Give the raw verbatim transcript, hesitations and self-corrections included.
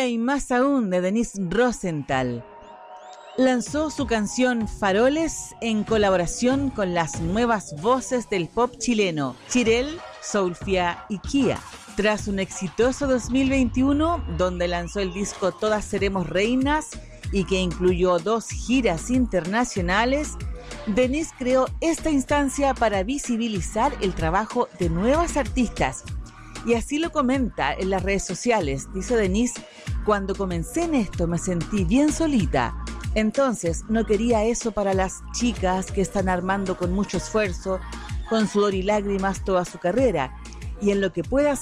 hay más aún de Denise Rosenthal. Lanzó su canción Faroles en colaboración con las nuevas voces del pop chileno, Chirel, Soulfia y Kia. Tras un exitoso dos mil veintiuno, donde lanzó el disco Todas Seremos Reinas y que incluyó dos giras internacionales, Denise creó esta instancia para visibilizar el trabajo de nuevas artistas. Y así lo comenta en las redes sociales. Dice Denise: cuando comencé en esto me sentí bien solita. Entonces no quería eso para las chicas que están armando con mucho esfuerzo, con sudor y lágrimas toda su carrera. Y en lo que pueda